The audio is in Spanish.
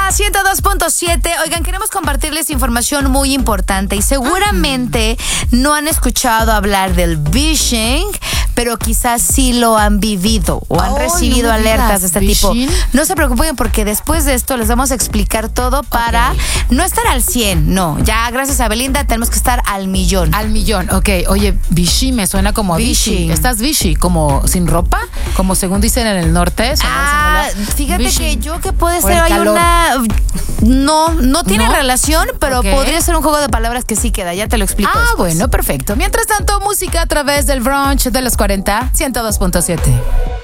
102.7. Oigan, queremos compartirles información muy importante y seguramente no han escuchado hablar del phishing, pero quizás sí lo han vivido o han recibido alertas de este tipo. No se preocupen porque después de esto les vamos a explicar todo para no estar al 100, no. Ya gracias a Belinda tenemos que estar al millón. Al millón, ok. Oye, Vichy me suena como Vichy. ¿Estás Vichy? ¿Como sin ropa? Como según dicen en el norte. Fíjate que yo que puede ser hay una... No tiene relación, pero podría ser un juego de palabras que sí queda. Ya te lo explico después. Bueno, perfecto. Mientras tanto, música a través del brunch de los 40, 102.7.